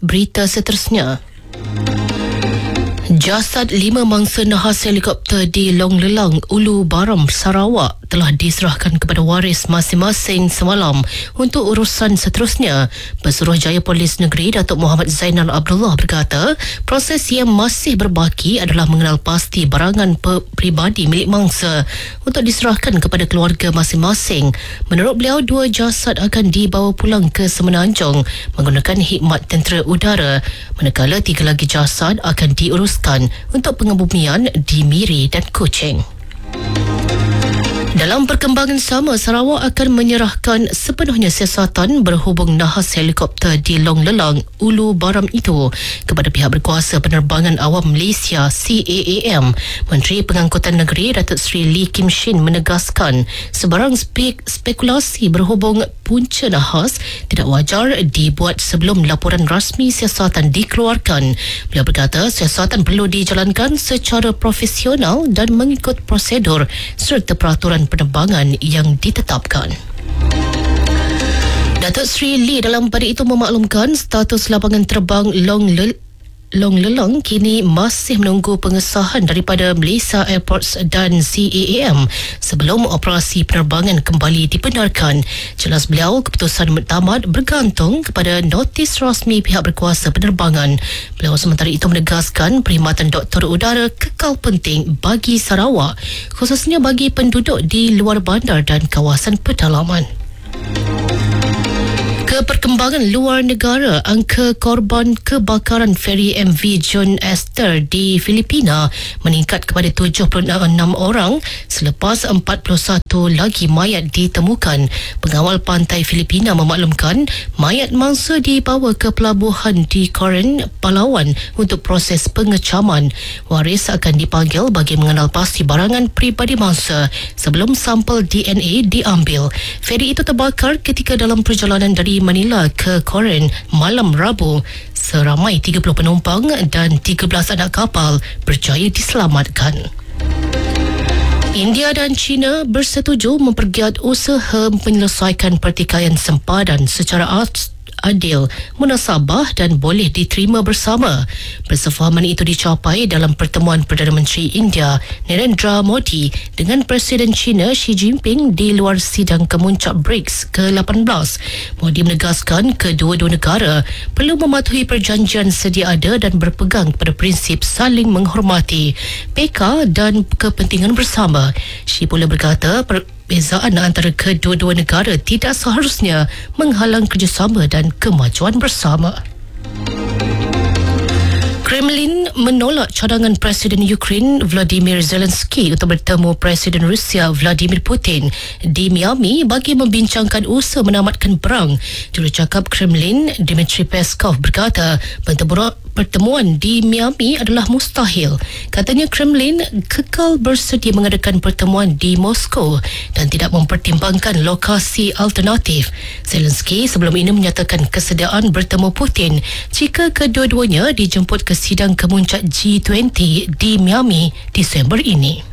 Berita seterusnya. Jasad 5 mangsa nahas helikopter di Long Lelang, Ulu Baram, Sarawak telah diserahkan kepada waris masing-masing semalam untuk urusan seterusnya. Pesuruhjaya Polis Negeri Datuk Muhammad Zainal Abdullah berkata, proses yang masih berbaki adalah mengenal pasti barangan peribadi milik mangsa untuk diserahkan kepada keluarga masing-masing. Menurut beliau, 2 jasad akan dibawa pulang ke Semenanjung menggunakan khidmat tentera udara, manakala 3 lagi jasad akan diuruskan untuk pengebumian di Miri dan Kuching. Dalam perkembangan sama, Sarawak akan menyerahkan sepenuhnya siasatan berhubung nahas helikopter di Long Lelang, Ulu Baram itu kepada pihak berkuasa penerbangan awam Malaysia CAAM. Menteri Pengangkutan Negeri Datuk Seri Lee Kim Shin menegaskan sebarang spekulasi berhubung punca nahas tidak wajar dibuat sebelum laporan rasmi siasatan dikeluarkan. Beliau berkata siasatan perlu dijalankan secara profesional dan mengikut prosedur serta peraturan penerbangan yang ditetapkan. Datuk Seri Lee dalam pada itu memaklumkan status lapangan terbang Long Lelang kini masih menunggu pengesahan daripada Malaysia Airports dan CAAM sebelum operasi penerbangan kembali dibenarkan. Jelas beliau, keputusan muktamad bergantung kepada notis rasmi pihak berkuasa penerbangan. Beliau sementara itu menegaskan perkhidmatan doktor udara kekal penting bagi Sarawak, khususnya bagi penduduk di luar bandar dan kawasan pedalaman. Perkembangan luar negara, angka korban kebakaran feri MV John Esther di Filipina meningkat kepada 76 orang selepas 41 lagi mayat ditemukan. Pengawal pantai Filipina memaklumkan mayat mangsa dibawa ke pelabuhan di Coron, Palawan untuk proses pengecaman. Waris akan dipanggil bagi mengenal pasti barangan peribadi mangsa sebelum sampel DNA diambil. Feri itu terbakar ketika dalam perjalanan dari Manila ke Coron malam Rabu. Seramai 30 penumpang dan 13 anak kapal berjaya diselamatkan. India dan China bersetuju mempergiat usaha menyelesaikan pertikaian sempadan secara adil, munasabah dan boleh diterima bersama. Persefahaman itu dicapai dalam pertemuan Perdana Menteri India Narendra Modi dengan Presiden China Xi Jinping di luar sidang kemuncak BRICS ke-18. Modi menegaskan kedua-dua negara perlu mematuhi perjanjian sedia ada dan berpegang pada prinsip saling menghormati, peka dan kepentingan bersama. Xi pula berkata perbezaan antara kedua-dua negara tidak seharusnya menghalang kerjasama dan kemajuan bersama. Kremlin menolak cadangan Presiden Ukraine Vladimir Zelensky untuk bertemu Presiden Rusia Vladimir Putin di Miami bagi membincangkan usaha menamatkan perang. Jurucakap Kremlin Dmitry Peskov berkata pertemuan di Miami adalah mustahil. Katanya Kremlin kekal bersedia mengadakan pertemuan di Moskow dan tidak mempertimbangkan lokasi alternatif. Zelensky sebelum ini menyatakan kesediaan bertemu Putin jika kedua-duanya dijemput ke sidang kemuncak G20 di Miami Disember ini.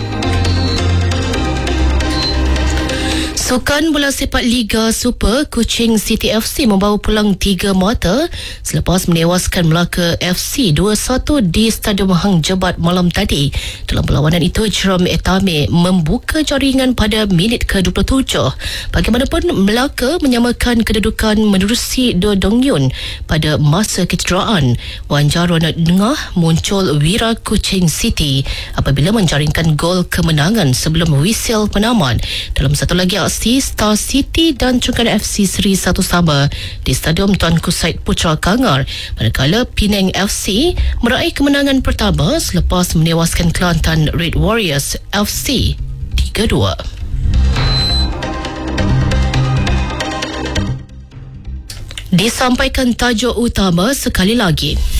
Sukan bola sepak Liga Super, Kuching City FC membawa pulang 3 mata selepas menewaskan Melaka FC 2-1 di Stadium Hang Jebat malam tadi. Dalam perlawanan itu, Jerome Etame membuka jaringan pada minit ke-27. Bagaimanapun, Melaka menyamakan kedudukan menerusi Dong Yun pada masa kecederaan. Wanjar warna tengah muncul Wira Kuching City apabila menjaringkan gol kemenangan sebelum whistle penamat. Dalam satu lagi aksi, Star City dan Chungkan FC seri 1 sama di Stadium Tuanku Said Putra Kangar, manakala Penang FC meraih kemenangan pertama selepas menewaskan Kelantan Red Warriors FC 3-2. Disampaikan tajuk utama sekali lagi.